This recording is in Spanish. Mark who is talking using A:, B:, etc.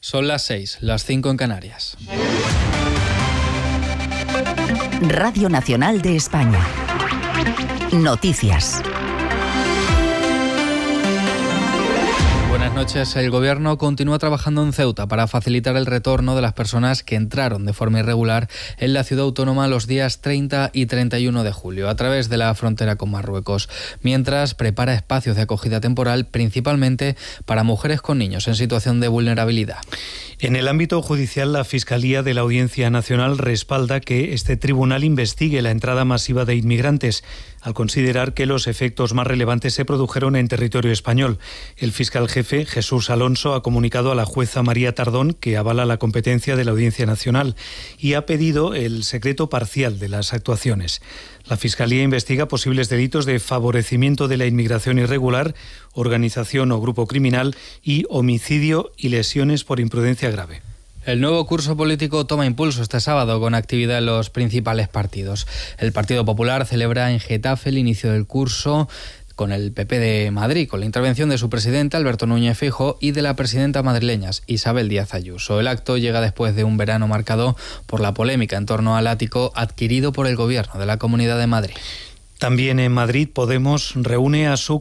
A: Son las 6, las 5 en Canarias.
B: Radio Nacional de España. Noticias.
A: Buenas noches. El Gobierno continúa trabajando en Ceuta para facilitar el retorno de las personas que entraron de forma irregular en la ciudad autónoma los días 30 y 31 de julio a través de la frontera con Marruecos, mientras prepara espacios de acogida temporal principalmente para mujeres con niños en situación de vulnerabilidad.
C: En el ámbito judicial, la Fiscalía de la Audiencia Nacional respalda que este tribunal investigue la entrada masiva de inmigrantes, al considerar que los efectos más relevantes se produjeron en territorio español. El fiscal jefe, Jesús Alonso, ha comunicado a la jueza María Tardón que avala la competencia de la Audiencia Nacional y ha pedido el secreto parcial de las actuaciones. La Fiscalía investiga posibles delitos de favorecimiento de la inmigración irregular, organización o grupo criminal y homicidio y lesiones por imprudencia grave.
A: El nuevo curso político toma impulso este sábado con actividad en los principales partidos. El Partido Popular celebra en Getafe el inicio del curso con el PP de Madrid, con la intervención de su presidente Alberto Núñez Feijóo y de la presidenta madrileña Isabel Díaz Ayuso. El acto llega después de un verano marcado por la polémica en torno al ático adquirido por el Gobierno de la Comunidad de Madrid.
C: También en Madrid, Podemos reúne a su